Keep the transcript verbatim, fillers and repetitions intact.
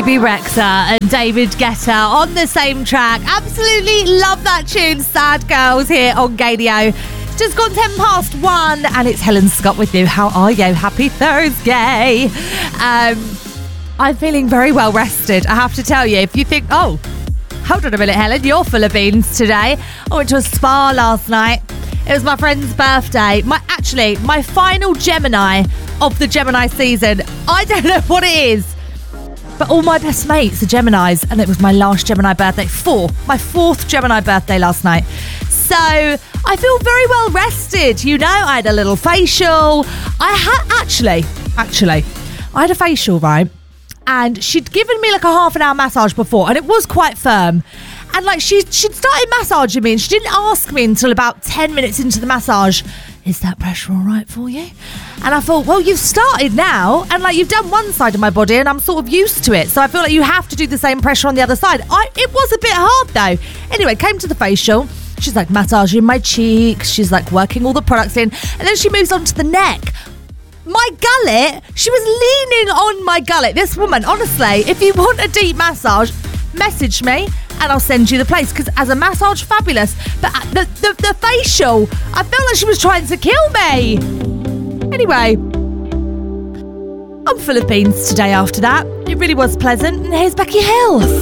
Bebe Rexha and David Guetta on the same track. Absolutely love that tune. Sad Girls here on Gadio. Just gone ten past one and it's Helen Scott with you. How are you? Happy Thursday. Um, I'm feeling very well rested, I have to tell you. If you think, oh, hold on a minute, Helen, you're full of beans today. I went to a spa last night. It was my friend's birthday. My Actually, my final Gemini of the Gemini season. I don't know what it is, but all my best mates are Geminis, and it was my last Gemini birthday. Four. My fourth Gemini birthday last night. So I feel very well rested. You know, I had a little facial. I had, actually, actually, I had a facial, right? And she'd given me like a half an hour massage before, and it was quite firm. And like she, she'd started massaging me, and she didn't ask me until about ten minutes into the massage, is that pressure all right for you? And I thought, well, you've started now, and like you've done one side of my body, and I'm sort of used to it. So I feel like you have to do the same pressure on the other side. I, it was a bit hard though. Anyway, came to the facial. She's like massaging my cheeks. She's like working all the products in. And then she moves on to the neck. My gullet, she was leaning on my gullet. This woman, honestly, if you want a deep massage, message me and I'll send you the place, because as a massage, fabulous. But the, the, the facial, I felt like she was trying to kill me. Anyway, I'm full of beans today after that. It really was pleasant. And here's Becky Hill.